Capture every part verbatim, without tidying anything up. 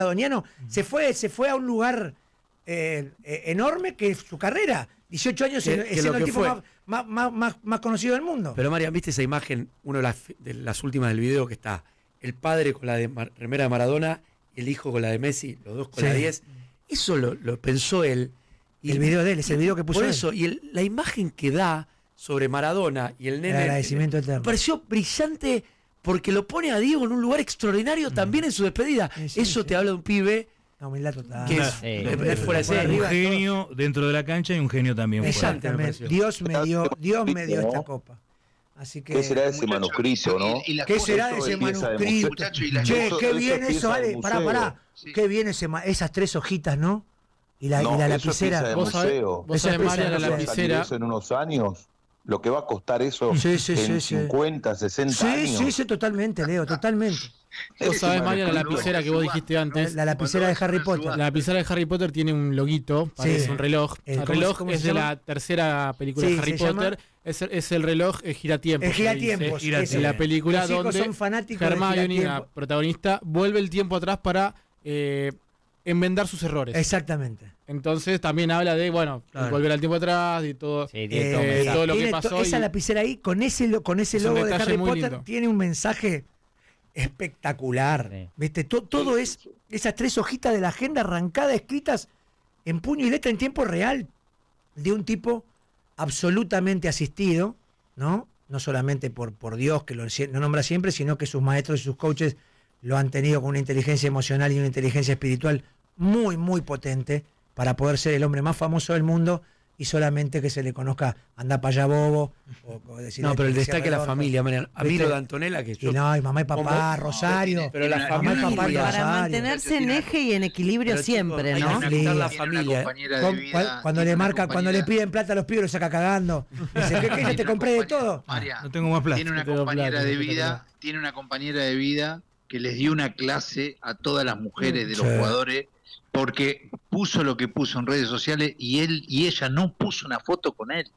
maradoniano, se fue, se fue a un lugar eh, eh, enorme que es su carrera. dieciocho años que, es que siendo el tipo fue. más, más, más, más conocido del mundo. Pero Marian, ¿viste esa imagen? Una de las, de las últimas del video que está el padre con la de Mar, remera de Maradona, el hijo con la de Messi, los dos con sí. la diez. Eso lo, lo pensó él. Y el video de él, es el video que puso Por él. eso, y el, la imagen que da sobre Maradona y el nene. El agradecimiento me eterno. pareció brillante porque lo pone a Diego en un lugar extraordinario mm. también en su despedida. Sí, sí, sí. eso te habla de un pibe. La humildad total. Que es, sí. es fuera de serie. Un genio dentro de la cancha y un genio también. Exactamente. Dios me dio, Dios me dio esta copa. Así que, ¿qué será ese manuscrito, no? Y, y ¿Qué será de ese manuscrito? Che, qué bien eso, Ale. Pará, pará. Sí. Qué bien ese, esas tres hojitas, ¿no? Y la, no, y la lapicera. ¿Vos sabés, vos sabés María, la lapicera? En unos años, lo que va a costar eso sí, sí, en sí, cincuenta, sesenta sí, años. Sí, sí, totalmente, Leo, totalmente. Vos sabés, María, la lapicera que vos dijiste antes. La lapicera de Harry Potter. La lapicera de Harry Potter tiene un loguito, parece sí. un reloj. El, el reloj ¿cómo es de la tercera película sí, de Harry Potter. Es, es el reloj eh, giratiempos. El giratiempos. En la película donde son fanáticos Hermione, la protagonista, vuelve el tiempo atrás para eh, enmendar sus errores. Exactamente. Entonces también habla de, bueno, claro. volver al tiempo atrás y todo, sí, eh, todo lo que pasó. Esa y, lapicera ahí, con ese, con ese logo de Harry Potter, lindo. Tiene un mensaje espectacular. Sí. ¿Viste? Todo, todo es esas tres hojitas de la agenda arrancadas, escritas en puño y letra en tiempo real, de un tipo absolutamente asistido, ¿no? No solamente por, por Dios, que lo, lo nombra siempre, sino que sus maestros y sus coaches lo han tenido con una inteligencia emocional y una inteligencia espiritual muy, muy potente para poder ser el hombre más famoso del mundo y solamente que se le conozca anda para allá bobo. O, o decir, no, pero el destaque de la familia, Mariano. A mí lo de Antonella, que yo... Y no, y mamá y papá, como, Rosario. Pero la familia, mamá y papá, para Rosario. mantenerse en eje y en equilibrio pero, siempre, chicos, ¿no? Hay que la familia. Con, vida, cuando le marca, cuando le piden plata a los pibes, lo saca cagando. Dice, ¿qué, qué? ¿Ya te compré de todo? María, no tengo más plata. Tiene una no compañera plata, de no vida, tiene una compañera de vida que les dio una clase a todas las mujeres de los sí. jugadores porque puso lo que puso en redes sociales y él y ella no puso una foto con él.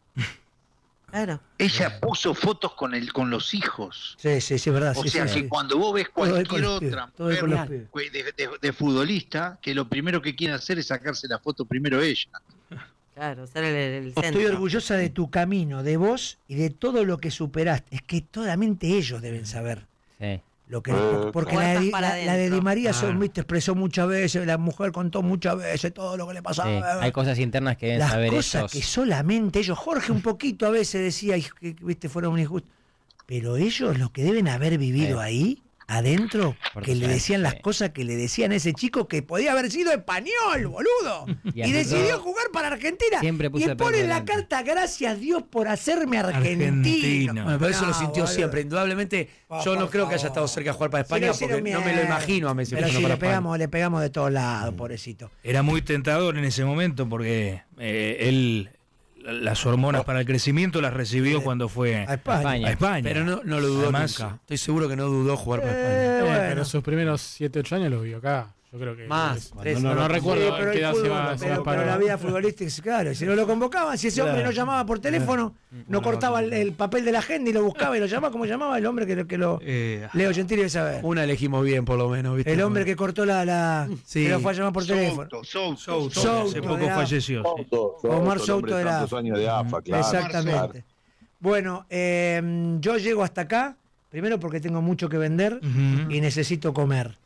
Claro. Ella puso fotos con el con los hijos. Sí, sí, sí, es verdad. O sí, sea sí, que sí. cuando vos ves cualquier otra mujer de, de, de futbolista, que lo primero que quiere hacer es sacarse la foto primero ella. Claro, ser el, el centro. Estoy orgullosa de tu camino, de vos y de todo lo que superaste. Es que solamente ellos deben saber. Sí. Lo que, porque la de, la, la de Di María ah. son, viste, expresó muchas veces, la mujer contó muchas veces todo lo que le pasaba. Sí, hay cosas internas que deben Las saber cosas ellos. que solamente ellos, Jorge un poquito a veces decía que viste fueron injustos, pero ellos lo que deben haber vivido sí. ahí adentro, Por que le decían sí. las cosas que le decían a ese chico que podía haber sido español, boludo, y, y decidió jugar para Argentina. Siempre y pone en la carta, gracias Dios por hacerme argentino. Argentino. Bueno, pero eso no, lo sintió boludo. Siempre. Indudablemente, oh, yo no creo favor. que haya estado cerca de jugar para España, sí, porque no me lo imagino a Messi. Pero sí, para le pegamos, le pegamos de todos lados, mm. pobrecito. Era muy tentador en ese momento porque eh, él... las hormonas oh. para el crecimiento las recibió eh, cuando fue a España. a España. Pero no, no lo dudó Además, nunca. Estoy seguro que no dudó jugar para España. Eh, eh, bueno. Pero sus primeros siete ocho años los vio acá. Yo creo que más. Es, no, no, no recuerdo sí, pero qué edad se fútbol, va, pero, para... pero la vida futbolística, claro, si no lo convocaban, si ese hombre claro. no llamaba por teléfono, no, no cortaba el, el papel de la agenda y lo buscaba y lo llamaba, ¿cómo llamaba el hombre que, que lo eh, Leo Gentili debe saber? Una elegimos bien por lo menos, ¿viste? El hombre que cortó la, la sí. que lo fue a llamar por Souto, teléfono. Souto, Souto, Souto, hace poco falleció. Souto, sí. Omar Souto de la años de A F A, claro. Exactamente. Claro. Bueno, eh, yo llego hasta acá, primero porque tengo mucho que vender uh-huh. y necesito comer.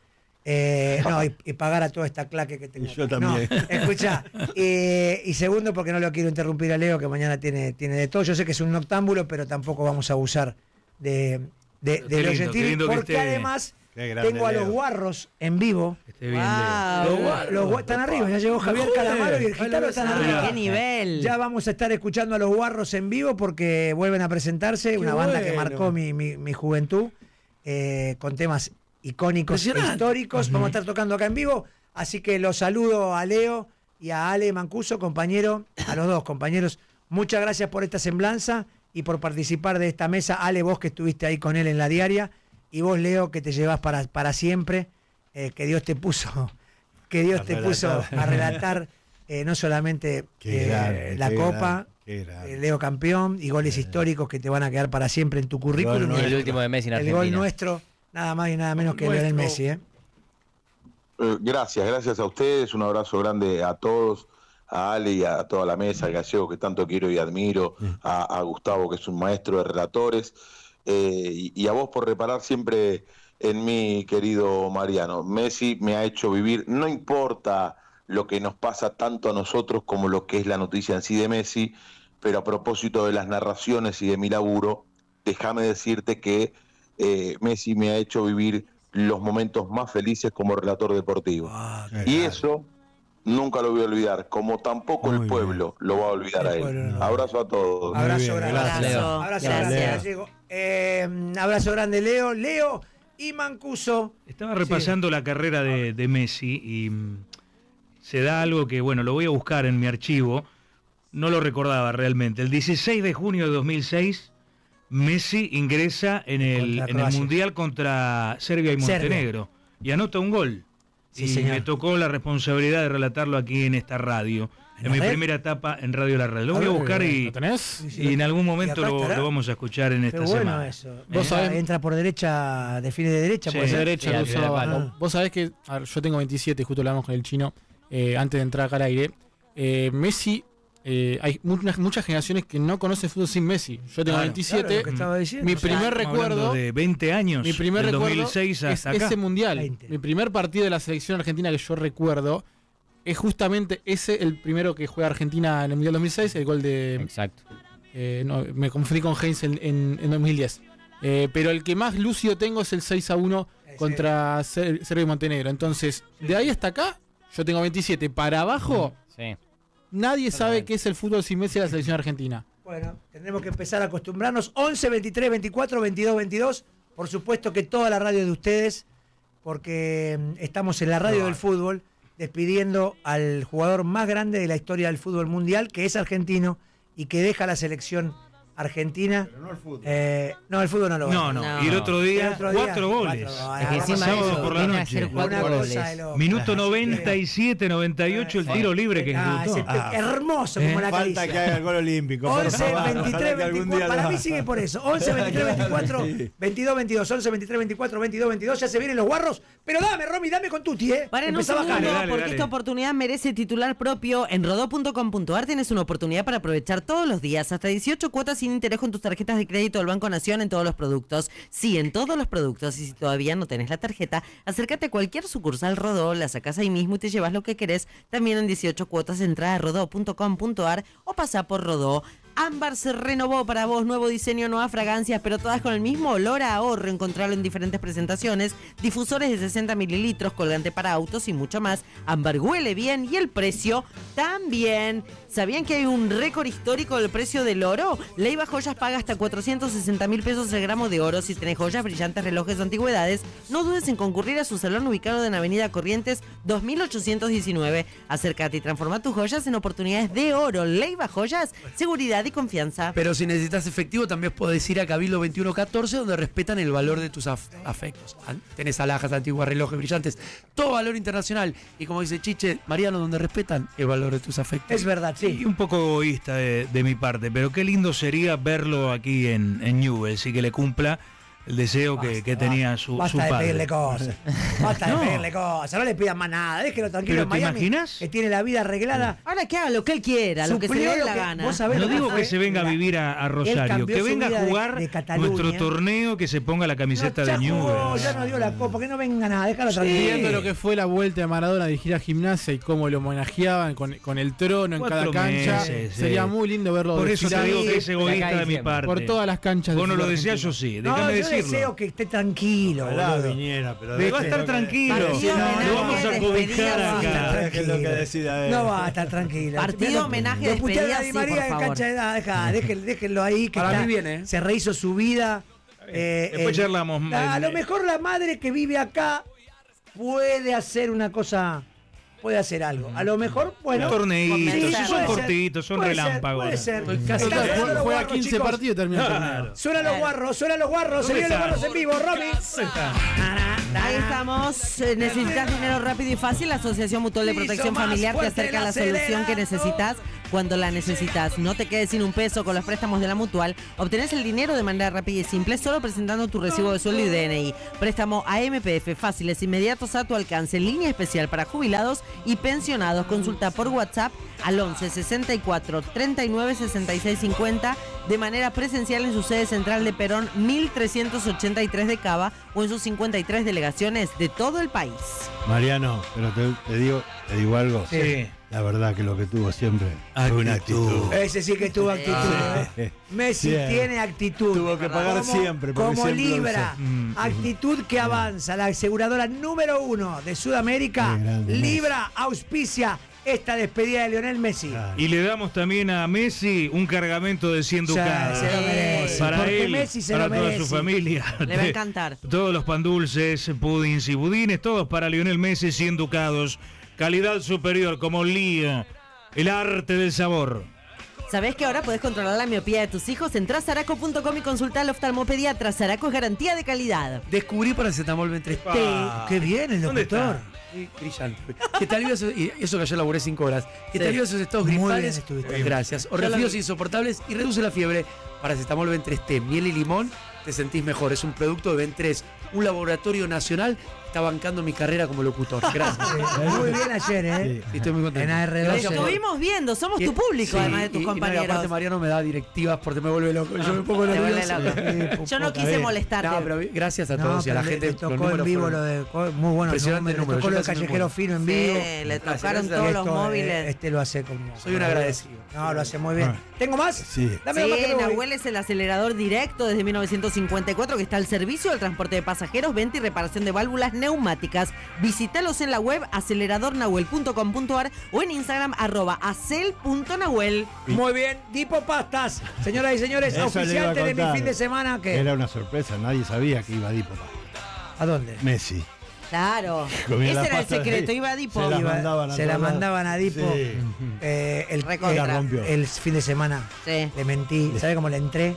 Eh, no, y, y pagar a toda esta claque que tengo. Y yo también. No, escucha, eh, y segundo porque no lo quiero interrumpir a Leo, que mañana tiene, tiene de todo. Yo sé que es un noctámbulo, pero tampoco vamos a abusar de, de, de Leo Gentili, porque esté, además tengo a los guarros en vivo. Esté bien, wow. Los, los, los, están arriba, ya llegó Javier Calamaro y el gitano están arriba. ¡Qué nivel! Ya vamos a estar escuchando a los guarros en vivo porque vuelven a presentarse, Qué una banda bueno. que marcó mi, mi, mi juventud, eh, con temas icónicos e históricos. Uh-huh. Vamos a estar tocando acá en vivo, así que los saludo a Leo y a Ale Mancuso, compañero, a los dos compañeros. Muchas gracias por esta semblanza y por participar de esta mesa. Ale, vos que estuviste ahí con él en la diaria, y vos, Leo, que te llevas para, para siempre, eh, que Dios te puso, que Dios a te relatar. puso a relatar eh, no solamente eh, grande, la Copa, eh, Leo campeón y goles eh. históricos que te van a quedar para siempre en tu currículum. El, el último de Messi en Argentina. El gol nuestro. Nada más y nada menos que Lionel Messi, ¿eh? Eh, gracias, gracias a ustedes. Un abrazo grande a todos, a Ale y a toda la mesa, al Gallego que tanto quiero y admiro, a, a Gustavo que es un maestro de relatores, eh, y, y a vos por reparar siempre en mí, querido Mariano. Messi me ha hecho vivir, no importa lo que nos pasa tanto a nosotros como lo que es la noticia en sí de Messi, pero a propósito de las narraciones y de mi laburo, déjame decirte que eh, Messi me ha hecho vivir los momentos más felices como relator deportivo. Ah, y eso nunca lo voy a olvidar, como tampoco Muy el pueblo bien. lo va a olvidar El a él. pueblo no. Abrazo a todos. Abrazo bien, grande. gracias, Leo. Abrazo Gracias. grande, Gallego. Eh, abrazo grande, Leo. Leo y Mancuso. Estaba repasando la carrera de, de Messi y mm, se da algo que, bueno, lo voy a buscar en mi archivo. No lo recordaba realmente. El dieciséis de junio de dos mil seis, Messi ingresa en el, Contra en el Croacia. Mundial contra Serbia y Serbia. Montenegro y anota un gol. Sí, y señor. me tocó la responsabilidad de relatarlo aquí en esta radio, ¿En en la mi red? primera etapa en Radio La Red. Lo A voy a ver, buscar y, ¿Lo tenés? Sí, sí, y en algún y momento acá lo, estará. lo vamos a escuchar en Qué esta bueno semana. eso. Vos Eh, sabés- Entra por derecha, define de derecha. Sí. puede De ser. derecha, Sí, lo al uso pie del abajo. palo. Vos sabés que, a ver, yo tengo veintisiete, justo lo hablamos con el chino, eh, antes de entrar acá al aire. Eh, Messi, eh, hay muchas, muchas generaciones que no conocen fútbol sin Messi. Yo tengo Claro, veintisiete. Claro, lo que estaba diciendo. Mi O sea, primer Estamos hablando recuerdo, de veinte años, mi primer del recuerdo dos mil seis es hasta acá. ese mundial. veinte. Mi primer partido de la selección argentina que yo recuerdo es justamente ese, el primero que juega Argentina en el Mundial dos mil seis, el gol de... Exacto. eh, no, me confundí con Heinz en, en, en dos mil diez. Eh, pero el que más lúcido tengo es el seis a uno Ese. contra Ser- Serbia y Montenegro. Entonces, de ahí hasta acá, yo tengo veintisiete. Para abajo, Sí. nadie sabe qué es el fútbol sin Messi de la selección argentina. Bueno, tendremos que empezar a acostumbrarnos. once, veintitrés, veinticuatro, veintidós, veintidós. Por supuesto que toda la radio de ustedes, porque mm, estamos en la radio del fútbol, despidiendo al jugador más grande de la historia del fútbol mundial, que es argentino y que deja la selección argentina. Pero no el fútbol. Eh, no, el fútbol no lo va. No, no, No. y el otro día, El otro día, cuatro goles. cuatro goles. Es que encima de sábado eso, por la viene a noche. hacer Una cuatro cosa goles. de loco. Minuto noventa y siete, noventa y ocho, el tiro libre que Ah, ejecutó. ese pe- hermoso como la Falta caricia. que haga el gol olímpico. por once, favor. veintitrés, Ojalá que algún veinticuatro. día Para lo mí haga. sigue por eso. once, veintitrés, veinticuatro, veintidós, veintidós. once, veintitrés, veinticuatro, veintidós, veintidós. Ya se vienen los guarros. Pero dame, Romy, dame con Tuti, ¿eh? Paren un Empezá a segundo, bajar. Dale, dale, porque dale. esta oportunidad merece titular propio. En rodó punto com punto ar tienes una oportunidad para aprovechar todos los días hasta dieciocho cuotas sin interés con tus tarjetas de crédito del Banco Nación en todos los productos. Sí, en todos los productos. Y si todavía no tenés la tarjeta, acércate a cualquier sucursal Rodó, la sacás ahí mismo y te llevas lo que querés. También en dieciocho cuotas, entra a rodó punto com punto ar o pasa por Rodó. Ámbar se renovó para vos, nuevo diseño, nuevas fragancias, pero todas con el mismo olor a ahorro. Encontrarlo en diferentes presentaciones, difusores de sesenta mililitros, colgante para autos y mucho más. Ámbar huele bien y el precio también. ¿Sabían que hay un récord histórico del precio del oro? Leiva Joyas paga hasta cuatrocientos sesenta mil pesos el gramo de oro. Si tenés joyas, brillantes, relojes o antigüedades, no dudes en concurrir a su salón ubicado en Avenida Corrientes dos mil ochocientos diecinueve. Acércate y transforma tus joyas en oportunidades de oro. Leiva Joyas, seguridad y confianza. Pero si necesitas efectivo, también podés ir a Cabildo veintiuno catorce, donde respetan el valor de tus af- afectos. An- Tenés alhajas, antiguas, relojes brillantes, todo valor internacional. Y como dice Chiche, Mariano, donde respetan el valor de tus afectos. Es verdad, Y sí. un poco egoísta de, de mi parte, pero qué lindo sería verlo aquí en, en Newell's y que le cumpla el deseo que, que tenía su, su Basta de padre. pedirle cosas. Basta de No. pedirle cosas. No le pidan más nada. Déjelo tranquilo ¿Pero en te Miami. imaginas? Que tiene la vida arreglada. Ahora que haga lo que él quiera, lo que se le Suplió dé lo la que- gana. vos sabés No lo digo fue que se venga a la- vivir a, a Él Rosario, cambió que su venga a vida de- jugar de Cataluña. nuestro torneo, que se ponga la camiseta No, de ya jugó, Newell's. ya no dio la copa, que no venga nada, déjalo tranquilo. Viendo lo que fue la vuelta de Maradona a dirigir a Gimnasia y cómo lo homenajeaban con, con el trono en Cuatro cada cancha, meses, sí. sería muy lindo verlo Por eso te desfilar digo que es egoísta de mi diciembre. parte. por todas las canchas del Vos no lo fútbol decías, yo argentino. sí. No, Déjame yo decirlo. deseo que esté tranquilo, Ojalá boludo. viniera, pero Va a estar déjelo que- tranquilo. Partido Lo homenaje, vamos a despedida, cobijar sí. acá. Déjelo que decida él. No va a estar tranquilo. Partido, Mirá, homenaje, lo putearon a despedida, Di sí, María por en favor. cancha de edad, deja, déjenlo, déjenlo ahí que Para está- mí viene, ¿eh? se rehizo su vida. Eh, Después eh, charlamos, A, eh, lo mejor la madre que vive acá puede hacer una cosa, puede hacer algo. A lo mejor, bueno. Un torneito, sí, si puede son ser, cortitos, son puede ser, relámpagos. Puede ser. Estoy casi- Están Total, sonando juega, los juega guarros, quince chicos. partidos y termina el torneo. Suenan los guarros, suenan los guarros, se ¿Dónde vienen los están? guarros en vivo, Romy. ¿Dónde están? Ahí estamos. Eh, ¿Necesitas dinero rápido y fácil? La Asociación Mutual de Protección Familiar te acerca a la solución que necesitas cuando la necesitas. No te quedes sin un peso con los préstamos de la Mutual. Obtenés el dinero de manera rápida y simple solo presentando tu recibo de sueldo y D N I. Préstamo A M P F, fáciles, inmediatos a tu alcance. Línea especial para jubilados y pensionados. Consulta por WhatsApp al once sesenta y cuatro treinta y nueve sesenta y seis cincuenta de manera presencial en su sede central de Perón mil trescientos ochenta y tres de Cava o en sus cincuenta y tres delegaciones de todo el país. Mariano, pero te, te digo, te digo algo. Sí. La verdad que lo que tuvo siempre fue una actitud. Ese sí que tuvo actitud. ¿eh? Messi Bien. tiene actitud. Tuvo que pagar como, siempre, porque Como siempre lo Libra. usó. Mm. Actitud que avanza. La aseguradora número uno de Sudamérica. Qué grande, Libra auspicia esta despedida de Lionel Messi. Claro. Y le damos también a Messi un cargamento de cien O sea, ducados. se lo merece. Para porque él, Messi se para lo toda merece. su familia. Le va a encantar. Todos los pan dulces, pudins y budines, todos para Lionel Messi, cien ducados. Calidad superior como Lío. El arte del sabor. ¿Sabés que ahora podés controlar la miopía de tus hijos? Entrá a Zaraco punto com y consultá al oftalmopediatra. Zaraco es garantía de calidad. Descubrí paracetamol Ventresté. Ah. Qué bien el ¿Dónde locutor. está? Sí, brillante. Que te alivia esos- y eso que ayer laburé cinco horas. Que te Sí. alivia esos estados Muy bien gripales. estuviste. Gracias. O Ya la resfríos vi. insoportables y reduce la fiebre. Paracetamol Ventresté, miel y limón, te sentís mejor. Es un producto de Ventres, un laboratorio nacional. Está bancando mi carrera como locutor. Gracias. Muy bien ayer, ¿eh? Sí, estoy muy contento. En A R Lo doce. Gracias por- estuvimos viendo, somos Y- tu público, sí, además de tus y- y no, y compañeros. aparte Mariano me da directivas porque me vuelve loco. Yo me pongo Te vuelve nervioso. loco. Yo no quise molestarte. No, pero gracias a No, todos y a la pero le- gente. le los tocó en números vivo fueron- lo de. Muy bueno. Impresionante Le número, tocó yo lo de casi me Callejero muero. Fino en Sí, vivo. le Gracias, tocaron gracias. todos los Esto, móviles. eh, Este lo hace como. Soy un agradecido. No, lo hace muy bien. Ah. ¿Tengo más? Sí. Dame Sí, más que me voy. Nahuel es el acelerador directo desde mil novecientos cincuenta y cuatro que está al servicio del transporte de pasajeros, venta y reparación de válvulas neumáticas. Visítalos en la web acelerador nahuel punto com punto ar o en Instagram arroba acel punto nahuel. Muy bien, Dipo Pastas. Señoras y señores, Eso le iba a oficiante de mi contar. fin de semana. que Era una sorpresa, nadie sabía que iba a Dipo. ¿A dónde? Messi. Claro, Comía ese las era el pastas secreto, ahí. iba a Dipo. Se la Iba- mandaban a se la todos lados. mandaban a Dipo. Sí. Eh, el, Recontra. el- La rompió. el fin de semana. Sí. Le mentí. ¿Sabe cómo le entré?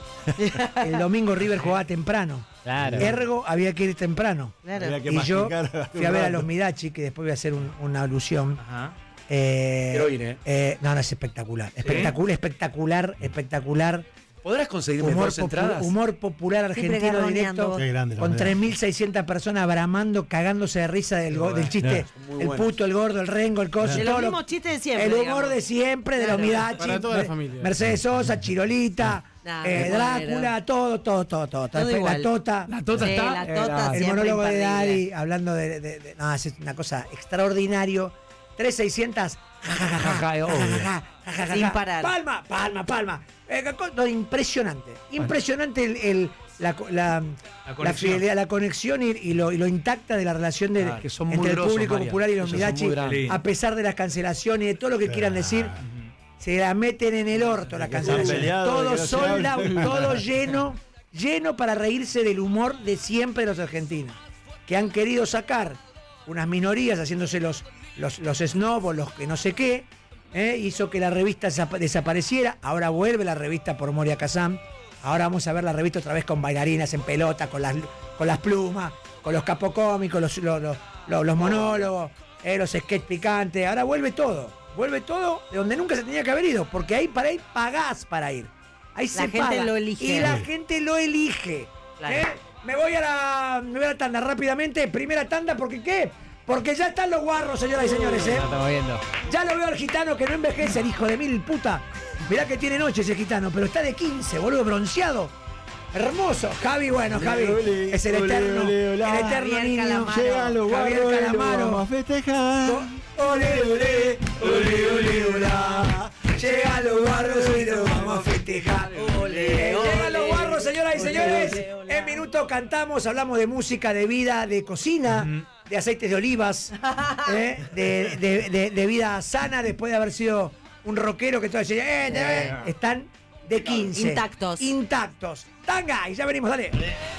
El domingo River jugaba temprano. Claro. Ergo había que ir temprano. Claro. Había que Y yo masticar fui a ver a un los rato. Midachi, que después voy a hacer un- una alusión. Ajá. Eh, Quiero ir, ¿eh? eh, no, no, es espectacular. Espectacular, espectacular, espectacular. ¿Podrás conseguirme Humor, dos popu- entradas? humor popular Siempre argentino garroneando. directo. Qué grande la Con medalla. tres mil seiscientas personas bramando, cagándose de risa del, go- del chiste. Son muy El buenos. puto, el gordo, el rengo, el coso. De todo los lo- mismos chistes de siempre. el humor digamos. de siempre, de los Claro. Midachi. Para toda la Mer- familia. Mercedes Sosa, Chirolita, Nah, eh, qué Drácula, manera. todo, todo, todo, todo. Todo la igual. Tota. La Tota Sí, está. la Eh, Tota el siempre monólogo de imperdible. Daddy hablando de, de- de- no, es una cosa extraordinario. tres mil seiscientas ja, ja, ja, ja, Ajá, ja, obvio. ja, ja, ja, ja, ja, Sin ja. parar. Palma, palma, palma. Eh, co- no, impresionante. Impresionante el, el- la, co- la, la conexión. fidelidad, la conexión y, y lo, y lo intacta de la relación de, Ah, que son muy entre el grosos, público Mariano. popular y los Ellos son Midachi, muy grandes. a pesar de las cancelaciones y de todo lo que quieran decir. Se la meten en el orto la cancelación. peleado, Todo que no se sold out, habla. todo lleno, lleno para reírse del humor de siempre de los argentinos. Que han querido sacar unas minorías haciéndose los, los, los snob o los que no sé qué. ¿eh? Hizo que la revista desapa- desapareciera. Ahora vuelve la revista por Moria Kazam. Ahora vamos a ver la revista otra vez con bailarinas en pelota, con las, con las plumas, con los capocómicos, los, los, los, los- los monólogos, ¿eh? los sketch picantes. Ahora vuelve todo. Vuelve todo de donde nunca se tenía que haber ido. Porque ahí para ir pagás para ir. Ahí La se gente paga. lo elige. Y la gente lo elige. Claro. ¿eh? Me voy a la, me voy a la tanda rápidamente. Primera tanda, ¿porque qué? Porque ya están los guarros, señoras y señores, ¿eh? Ya estamos viendo. Ya lo veo al gitano que no envejece, el hijo de mil puta. Mirá que tiene noche ese gitano, pero está de quince, boludo, bronceado. Hermoso. Javi, bueno, Javi. Ole, Es el ole, eterno, ole, hola. el eterno Javier niño. Calamaro. Llegan los Javier guarros y lo Calamaro. vamos a festejar. Ole, ole, ole, ole, hola. Llegan los guarros y lo vamos a festejar. Ole, Eh, ole, Llegan los guarros, señoras y ole, señores. ole, ole. En minuto cantamos, hablamos de música, de vida, de cocina, de aceites de olivas, eh, de, de- de- de vida sana después de haber sido un rockero que todo decía, eh, eh, están de quince. Intactos. Intactos. Tanga, y ya venimos, dale.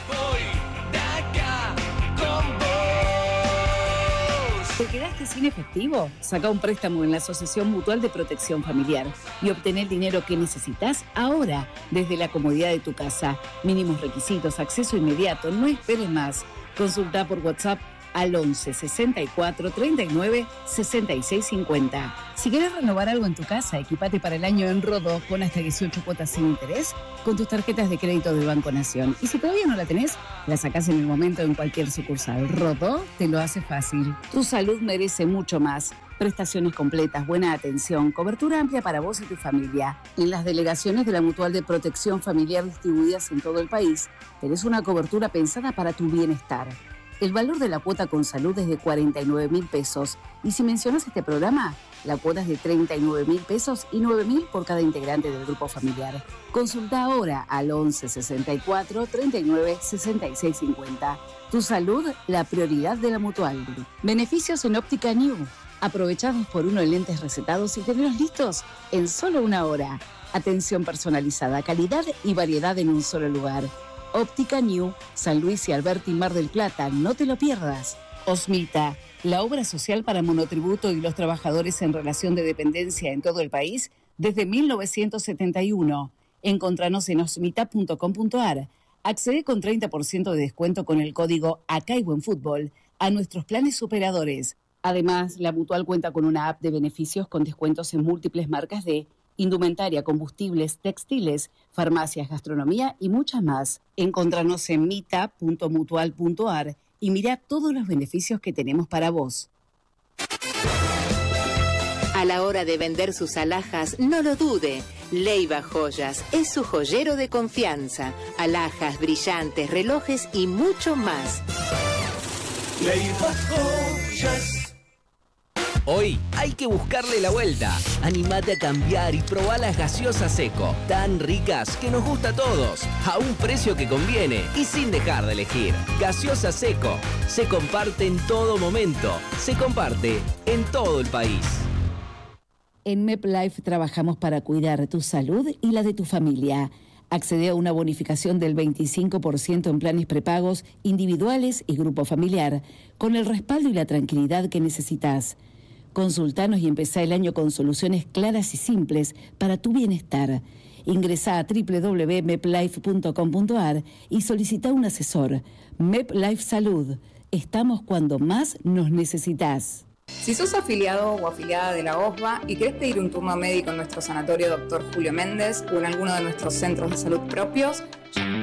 ¿Te quedaste sin efectivo? Saca un préstamo en la Asociación Mutual de Protección Familiar y obtén el dinero que necesitas ahora, desde la comodidad de tu casa. Mínimos requisitos, acceso inmediato, no esperes más. Consulta por WhatsApp al once sesenta y cuatro treinta y nueve sesenta y seis cincuenta. Si querés renovar algo en tu casa, equipate para el año en Rodó con hasta dieciocho cuotas sin interés con tus tarjetas de crédito del Banco Nación. Y si todavía no la tenés, la sacás en el momento en cualquier sucursal. Rodó te lo hace fácil. Tu salud merece mucho más. Prestaciones completas, buena atención, cobertura amplia para vos y tu familia. En las delegaciones de la Mutual de Protección Familiar distribuidas en todo el país, tenés una cobertura pensada para tu bienestar. El valor de la cuota con salud es de cuarenta y nueve mil pesos. Y si mencionas este programa, la cuota es de treinta y nueve mil pesos y nueve mil por cada integrante del grupo familiar. Consulta ahora al once sesenta y cuatro treinta y nueve sesenta y seis cincuenta. Tu salud, la prioridad de la Mutual. Beneficios en Óptica New. Aprovechados por uno en lentes recetados y tenerlos listos en solo una hora. Atención personalizada, calidad y variedad en un solo lugar. Óptica New, San Luis y Alberti, Mar del Plata, no te lo pierdas. Osmita, la obra social para monotributo y los trabajadores en relación de dependencia en todo el país desde mil novecientos setenta y uno. Encontranos en osmita punto com punto ar. Accede con treinta por ciento de descuento con el código Acá hay buen fútbol a nuestros planes superadores. Además, la Mutual cuenta con una app de beneficios con descuentos en múltiples marcas de indumentaria, combustibles, textiles, farmacias, gastronomía y muchas más. Encontranos en mita punto mutual punto ar y mira todos los beneficios que tenemos para vos. A la hora de vender sus alhajas, no lo dude. Leiva Joyas es su joyero de confianza. Alhajas, brillantes, relojes y mucho más. Leiva Joyas. Hoy hay que buscarle la vuelta. Animate a cambiar y probá las gaseosas Seco, tan ricas que nos gusta a todos, a un precio que conviene y sin dejar de elegir. Gaseosa Seco, se comparte en todo momento, se comparte en todo el país. En MepLife trabajamos para cuidar tu salud y la de tu familia. Accede a una bonificación del veinticinco por ciento en planes prepagos individuales y grupo familiar, con el respaldo y la tranquilidad que necesitas. Consultanos y empezá el año con soluciones claras y simples para tu bienestar. Ingresá a doble u doble u doble u punto meplife punto com punto ar y solicita un asesor. MepLife Salud. Estamos cuando más nos necesitas. Si sos afiliado o afiliada de la O S B A y querés pedir un turno médico en nuestro sanatorio doctor Julio Méndez o en alguno de nuestros centros de salud propios,